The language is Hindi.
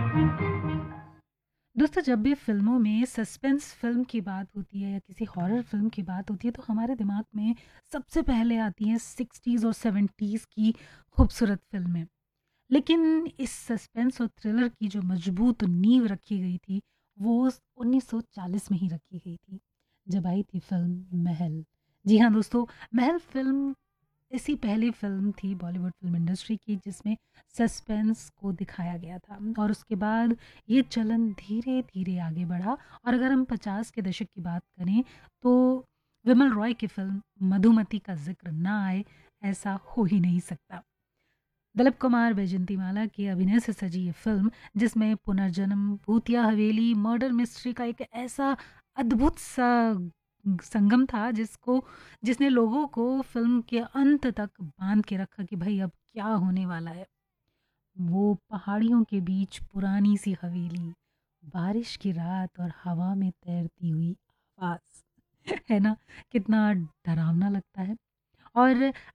दोस्तों, जब भी फ़िल्मों में सस्पेंस फ़िल्म की बात होती है या किसी हॉरर फ़िल्म की बात होती है तो हमारे दिमाग में सबसे पहले आती हैं 60s और 70s की खूबसूरत फ़िल्में। लेकिन इस सस्पेंस और थ्रिलर की जो मजबूत नींव रखी गई थी, वो 1940 में ही रखी गई थी, जब आई थी फ़िल्म महल। जी हाँ दोस्तों, महल फ़िल्म ऐसी पहली फ़िल्म थी बॉलीवुड फ़िल्म इंडस्ट्री की जिसमें सस्पेंस को दिखाया गया था और उसके बाद ये चलन धीरे-धीरे आगे बढ़ा और अगर हम 50 के दशक की बात करें, तो विमल रॉय की फ़िल्म मधुमती का ज़िक्र ना आए, ऐसा हो ही नहीं सकता। दिलीप कुमार बैजंतीमाला के अभिनय से सजी ये फ़िल्म जिसमें पुनर्जन्म, भूतिया हवेली, मर्डर मिस्ट्री का एक ऐसा अद्भुत सा संगम था जिसने लोगों को फ़िल्म के अंत तक बांध के रखा कि भाई अब क्या होने वाला है। वो पहाड़ियों के बीच पुरानी सी हवेली, बारिश की रात और हवा में तैरती हुई आवाज़ है ना? कितना डरावना लगता है। और